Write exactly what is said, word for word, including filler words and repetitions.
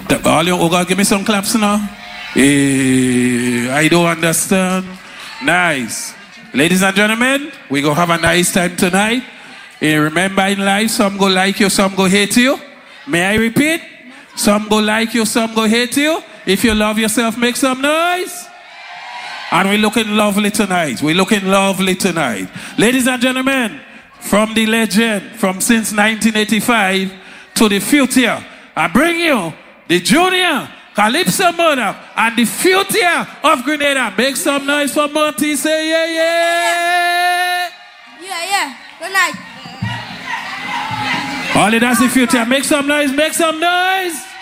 All you oh God, give me some claps now. Eh, I don't understand. Nice. Ladies and gentlemen, we gonna have a nice time tonight. Eh, remember in life, some go like you, some go hate you. May I repeat? Some go like you, some go hate you. If you love yourself, make some noise. And we're looking lovely tonight. We're looking lovely tonight. Ladies and gentlemen, from the legend, from since nineteen eighty-five to the future, I bring you the junior Calypso mother and the future of Grenada. Make some noise for Monty. Say yeah, yeah. Yeah, yeah. Good night. All that's the future. Make some noise. Make some noise.